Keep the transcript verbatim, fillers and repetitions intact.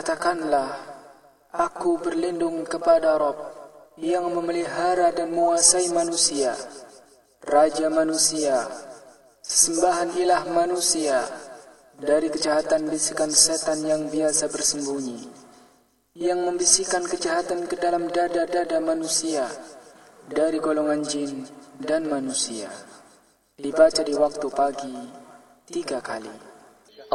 katakanlah, aku berlindung kepada Rabb yang memelihara dan menguasai manusia, Raja manusia, sesembahan ilah manusia, dari kejahatan bisikan setan yang biasa bersembunyi, yang membisikkan kejahatan ke dalam dada-dada manusia, dari golongan jin dan manusia. Dibaca di waktu pagi tiga kali.